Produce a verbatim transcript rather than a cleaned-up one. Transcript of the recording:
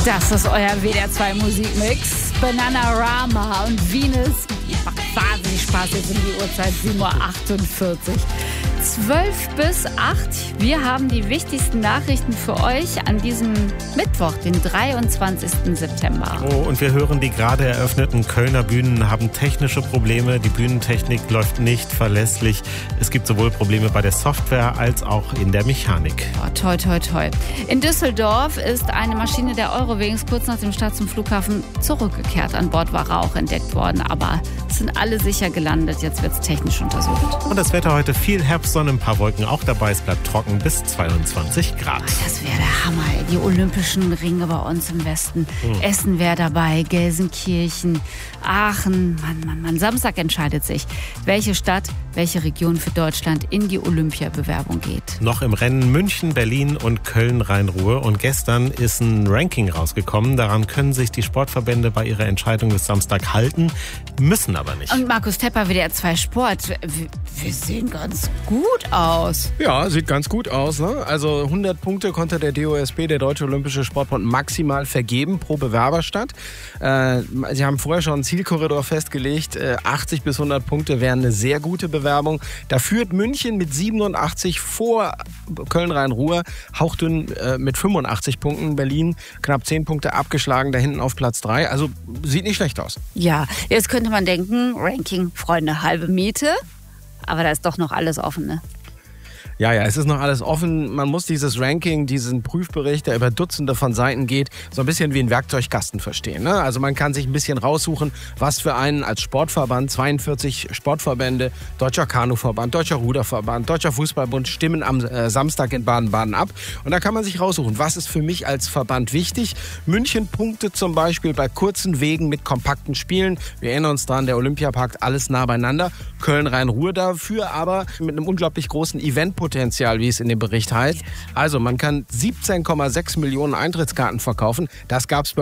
Das ist euer W D R zwei Musikmix. Bananarama und Venus. Macht wahnsinnig Spaß. Jetzt um die Uhrzeit sieben Uhr achtundvierzig. zwölf bis acht. Wir haben die wichtigsten Nachrichten für euch an diesem Mittwoch, den dreiundzwanzigsten September. Oh, und wir hören, die gerade eröffneten Kölner Bühnen haben technische Probleme. Die Bühnentechnik läuft nicht verlässlich. Es gibt sowohl Probleme bei der Software als auch in der Mechanik. Oh, toi, toi, toi. In Düsseldorf ist eine Maschine der Eurowings kurz nach dem Start zum Flughafen zurückgekehrt. An Bord war Rauch entdeckt worden, aber es sind alle sicher gelandet. Jetzt wird es technisch untersucht. Und das Wetter heute: viel Herbstsonne, ein paar Wolken auch dabei. Es bleibt trocken bis zweiundzwanzig Grad. Oh, das wäre der Hammer. Die Olympischen Ringe bei uns im Westen. Hm. Essen wäre dabei, Gelsenkirchen, Aachen. Mann, Mann, Mann. Samstag entscheidet sich, welche Stadt, welche Region für Deutschland in die Olympiabewerbung geht. Noch im Rennen München, Berlin und Köln-Rhein-Ruhr. Und gestern ist ein Ranking rausgekommen. Daran können sich die Sportverbände bei ihrer Entscheidung bis Samstag halten, müssen aber nicht. Und Markus Tepper, W D R zwei Sport. Wir, wir sehen ganz gut aus. Ja, sieht ganz gut aus. Ne? Also hundert Punkte konnte der D O S B, der Deutsche Olympische Sportbund, maximal vergeben pro Bewerberstadt. Äh, sie haben vorher schon einen Zielkorridor festgelegt. Äh, achtzig bis hundert Punkte wären eine sehr gute Bewerbung. Da führt München mit siebenundachtzig vor Köln-Rhein-Ruhr, hauchdünn äh, mit fünfundachtzig Punkten. Berlin knapp zehn Punkte abgeschlagen, da hinten auf Platz drei. Also sieht nicht schlecht aus. Ja, jetzt könnte man denken, Ranking, Freunde, halbe Miete. Aber da ist doch noch alles offen, ne? Ja, ja, es ist noch alles offen. Man muss dieses Ranking, diesen Prüfbericht, der über Dutzende von Seiten geht, so ein bisschen wie ein Werkzeugkasten verstehen. Ne? Also man kann sich ein bisschen raussuchen, was für einen als Sportverband, zweiundvierzig Sportverbände, Deutscher Kanuverband, Deutscher Ruderverband, Deutscher Fußballbund stimmen am äh, Samstag in Baden-Baden ab. Und da kann man sich raussuchen, was ist für mich als Verband wichtig. München punktet zum Beispiel bei kurzen Wegen mit kompakten Spielen. Wir erinnern uns dran, der Olympiapark, alles nah beieinander. Köln-Rhein-Ruhr dafür aber mit einem unglaublich großen Eventpotenzial. Potenzial, wie es in dem Bericht heißt. Also man kann siebzehn Komma sechs Millionen Eintrittskarten verkaufen. Das gab es bei